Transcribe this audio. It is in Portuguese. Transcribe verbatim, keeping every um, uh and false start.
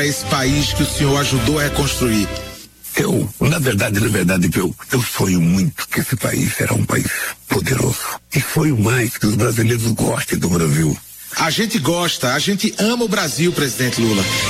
esse país que o senhor ajudou a reconstruir? Eu, na verdade, na verdade, eu, eu sonho muito que esse país será um país poderoso. E sonho mais que os brasileiros gostem do Brasil. A gente gosta, a gente ama o Brasil, presidente Lula.